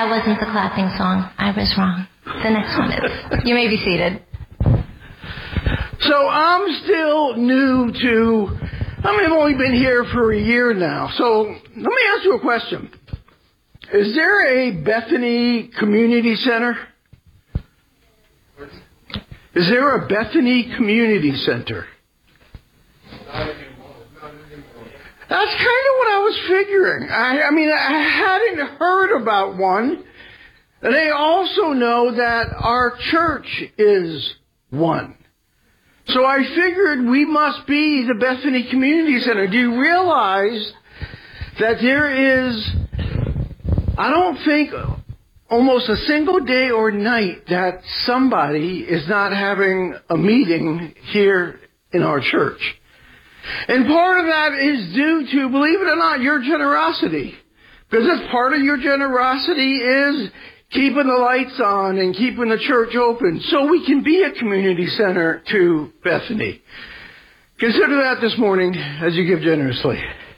that wasn't the clapping song. I was wrong. The next one is. You may be seated. So I'm still new to, I've only been here for a year now. So let me ask you a question. Is there a Bethany Community Center? Is there a Bethany Community Center? That's kind of what I was figuring. I hadn't heard about one. And I also know that our church is one. So I figured we must be the Bethany Community Center. Do you realize that there is, I don't think, almost a single day or night that somebody is not having a meeting here in our church. And part of that is due to, believe it or not, your generosity. Because part of your generosity is keeping the lights on and keeping the church open so we can be a community center to Bethany. Consider that this morning as you give generously.